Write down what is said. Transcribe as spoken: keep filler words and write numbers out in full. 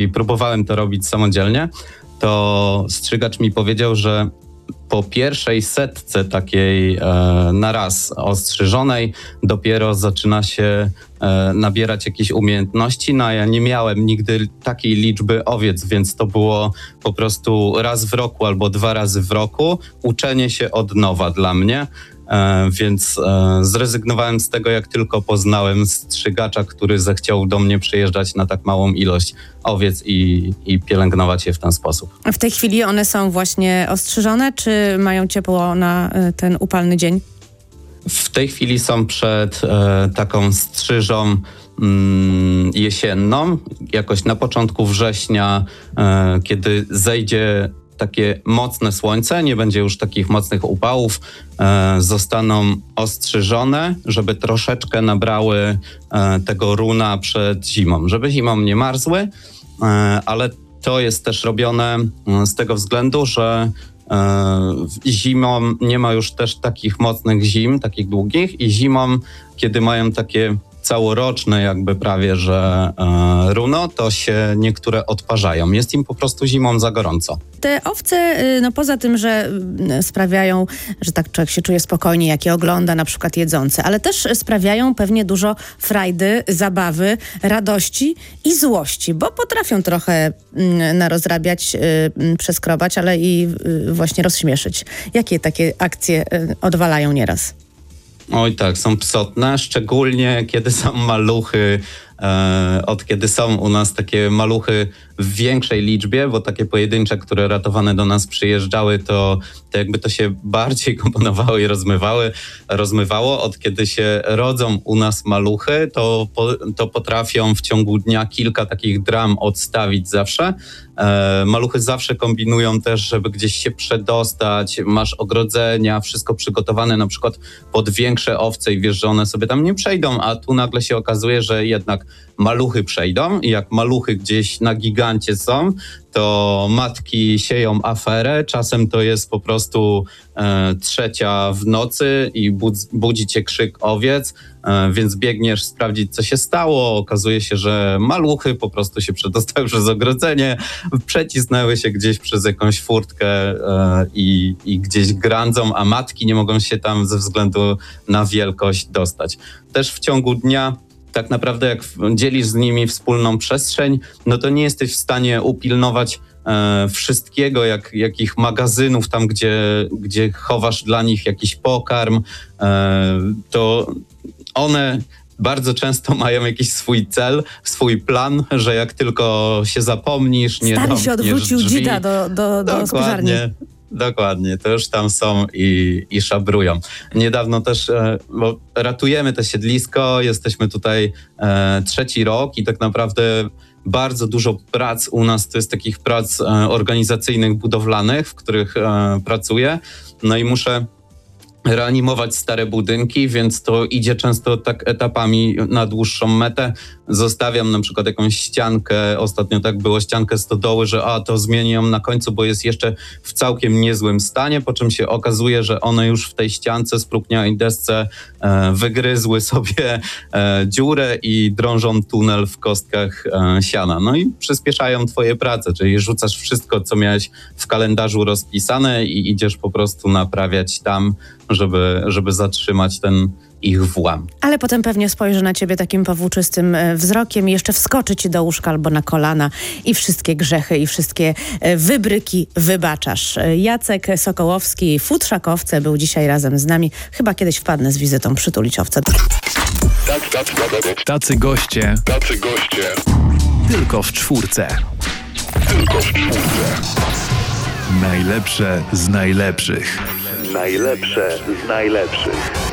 próbowałem to robić samodzielnie, to strzygacz mi powiedział, że po pierwszej setce takiej e, na raz ostrzyżonej dopiero zaczyna się e, nabierać jakieś umiejętności. No a ja nie miałem nigdy takiej liczby owiec, więc to było po prostu raz w roku albo dwa razy w roku uczenie się od nowa dla mnie. E, więc e, zrezygnowałem z tego, jak tylko poznałem strzygacza, który zechciał do mnie przyjeżdżać na tak małą ilość owiec i, i pielęgnować je w ten sposób. W tej chwili one są właśnie ostrzyżone, czy mają ciepło na ten upalny dzień? W tej chwili są przed e, taką strzyżą mm, jesienną. Jakoś na początku września, e, kiedy zejdzie takie mocne słońce, nie będzie już takich mocnych upałów, e, zostaną ostrzyżone, żeby troszeczkę nabrały e, tego runa przed zimą, żeby zimą nie marzły, e, ale to jest też robione z tego względu, że e, zimą nie ma już też takich mocnych zim, takich długich i zimą, kiedy mają takie całoroczne jakby prawie, że e, runo, to się niektóre odparzają. Jest im po prostu zimą za gorąco. Te owce, no poza tym, że sprawiają, że tak człowiek się czuje spokojnie, jak je ogląda, na przykład jedzące, ale też sprawiają pewnie dużo frajdy, zabawy, radości i złości, bo potrafią trochę narozrabiać, przeskrobać, ale i właśnie rozśmieszyć. Jakie takie akcje odwalają nieraz? Oj tak, są psotne, szczególnie kiedy są maluchy, e, od kiedy są u nas takie maluchy w większej liczbie, bo takie pojedyncze, które ratowane do nas przyjeżdżały, to, to jakby to się bardziej komponowało i rozmywały, rozmywało. Od kiedy się rodzą u nas maluchy, to, po, to potrafią w ciągu dnia kilka takich dram odstawić zawsze. E, maluchy zawsze kombinują też, żeby gdzieś się przedostać, masz ogrodzenia, wszystko przygotowane na przykład pod większe owce i wiesz, że one sobie tam nie przejdą, a tu nagle się okazuje, że jednak maluchy przejdą i jak maluchy gdzieś na gigancie są, to matki sieją aferę, czasem to jest po prostu e, trzecia w nocy i budz, budzi cię krzyk owiec, e, więc biegniesz sprawdzić, co się stało. Okazuje się, że maluchy po prostu się przedostały przez ogrodzenie, przecisnęły się gdzieś przez jakąś furtkę e, i, i gdzieś grandzą, a matki nie mogą się tam ze względu na wielkość dostać. Też w ciągu dnia tak naprawdę jak dzielisz z nimi wspólną przestrzeń, no to nie jesteś w stanie upilnować e, wszystkiego, jak, jakich magazynów tam, gdzie, gdzie chowasz dla nich jakiś pokarm, e, to one bardzo często mają jakiś swój cel, swój plan, że jak tylko się zapomnisz, nie Stary się odwrócił drzwi, dzida do, do, do spiżarni. Dokładnie, to już tam są i, i szabrują. Niedawno też, e, bo ratujemy to siedlisko, jesteśmy tutaj e, trzeci rok i tak naprawdę bardzo dużo prac u nas, to jest takich prac e, organizacyjnych, budowlanych, w których e, pracuję. No i muszę reanimować stare budynki, więc to idzie często tak etapami na dłuższą metę. Zostawiam na przykład jakąś ściankę, ostatnio tak było, ściankę stodoły, że a to zmienię ją na końcu, bo jest jeszcze w całkiem niezłym stanie, po czym się okazuje, że one już w tej ściance, splukniałej desce e, wygryzły sobie e, dziurę i drążą tunel w kostkach e, siana. No i przyspieszają twoje prace, czyli rzucasz wszystko, co miałeś w kalendarzu rozpisane i idziesz po prostu naprawiać tam, żeby, żeby zatrzymać ten ich włam. Ale potem pewnie spojrzy na ciebie takim powłóczystym wzrokiem i jeszcze wskoczy ci do łóżka albo na kolana i wszystkie grzechy i wszystkie wybryki wybaczasz. Jacek Sokołowski, futrzakowce, był dzisiaj razem z nami. Chyba kiedyś wpadnę z wizytą przytulić owce. Tacy goście. Tacy goście. Tylko w czwórce. Tylko w czwórce. Najlepsze z najlepszych. Najlepsze z najlepszych.